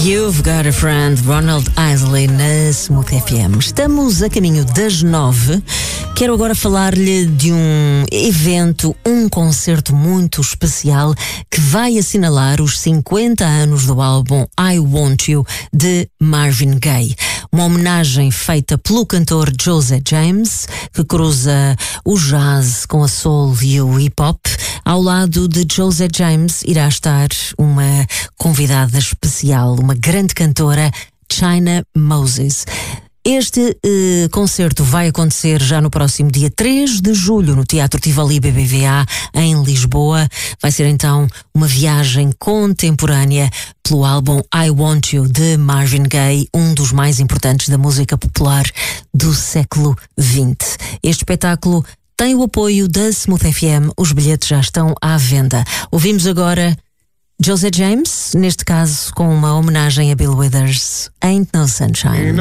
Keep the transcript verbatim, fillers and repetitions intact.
You've Got a Friend, Ronald Isley na Smooth F M. Estamos a caminho das nove. Quero agora falar-lhe de um evento, um concerto muito especial que vai assinalar os cinquenta anos do álbum I Want You de Marvin Gaye. Uma homenagem feita pelo cantor José James, que cruza o jazz com a soul e o hip-hop. Ao lado de José James irá estar uma convidada especial, uma grande cantora, China Moses. Este eh, concerto vai acontecer já no próximo dia três de julho no Teatro Tivoli B B V A em Lisboa. Vai ser então uma viagem contemporânea pelo álbum I Want You de Marvin Gaye, um dos mais importantes da música popular do século vinte. Este espetáculo tem o apoio da Smooth F M, os bilhetes já estão à venda. Ouvimos agora José James, neste caso com uma homenagem a Bill Withers, Ain't No Sunshine.